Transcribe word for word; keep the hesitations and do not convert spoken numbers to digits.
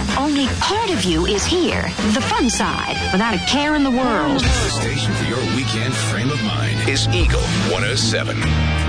Only part of you is here, the fun side, without a care in the world. The station for your weekend frame of mind is Eagle one oh seven.